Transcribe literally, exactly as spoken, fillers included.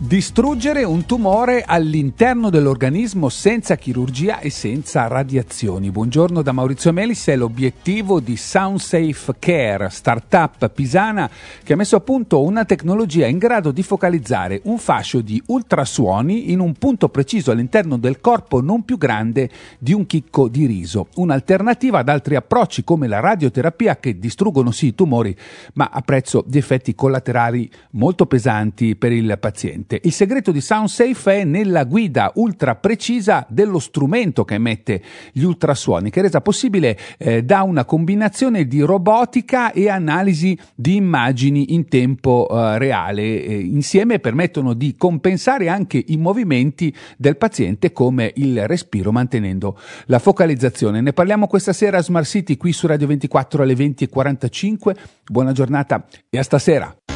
Distruggere un tumore all'interno dell'organismo senza chirurgia e senza radiazioni. Buongiorno da Maurizio Melis, è l'obiettivo di SoundSafe Care, startup pisana che ha messo a punto una tecnologia in grado di focalizzare un fascio di ultrasuoni in un punto preciso all'interno del corpo non più grande di un chicco di riso. Un'alternativa ad altri approcci come la radioterapia che distruggono sì i tumori ma a prezzo di effetti collaterali molto pesanti per il paziente. Il segreto di SoundSafe è nella guida ultra precisa dello strumento che emette gli ultrasuoni, che è resa possibile eh, da una combinazione di robotica e analisi di immagini in tempo eh, reale. Eh, insieme permettono di compensare anche i movimenti del paziente come il respiro, mantenendo la focalizzazione. Ne parliamo questa sera a Smart City qui su Radio ventiquattro alle venti e quarantacinque. Buona giornata e a stasera.